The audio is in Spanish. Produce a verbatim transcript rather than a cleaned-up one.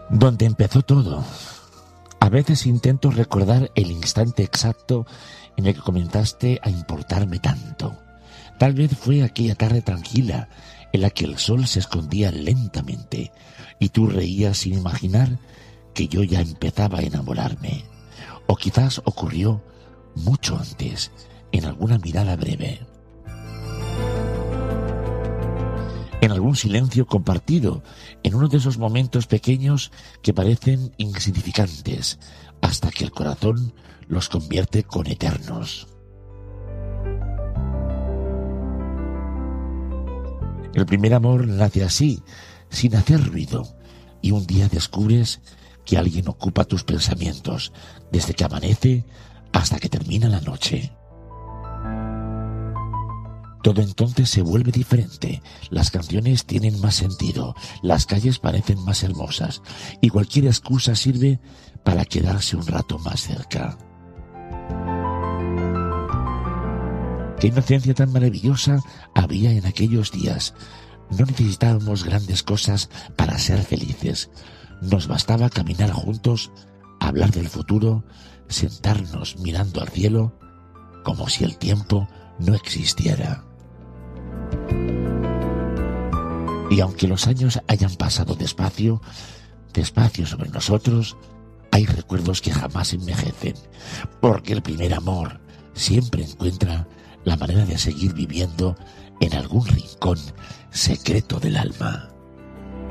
Donde empezó todo. A veces intento recordar el instante exacto en el que comenzaste a importarme tanto. Tal vez fue aquella tarde tranquila en la que el sol se escondía lentamente y tú reías sin imaginar que yo ya empezaba a enamorarme. O quizás ocurrió mucho antes, en alguna mirada breve, en algún silencio compartido, en uno de esos momentos pequeños que parecen insignificantes, hasta que el corazón los convierte con eternos. El primer amor nace así, sin hacer ruido, y un día descubres que alguien ocupa tus pensamientos, desde que amanece hasta que termina la noche. Todo entonces se vuelve diferente, las canciones tienen más sentido, las calles parecen más hermosas, y cualquier excusa sirve para quedarse un rato más cerca. Qué inocencia tan maravillosa había en aquellos días. No necesitábamos grandes cosas para ser felices. Nos bastaba caminar juntos, hablar del futuro, sentarnos mirando al cielo, como si el tiempo no existiera. Y aunque los años hayan pasado despacio, despacio sobre nosotros, hay recuerdos que jamás envejecen, porque el primer amor siempre encuentra la manera de seguir viviendo en algún rincón secreto del alma.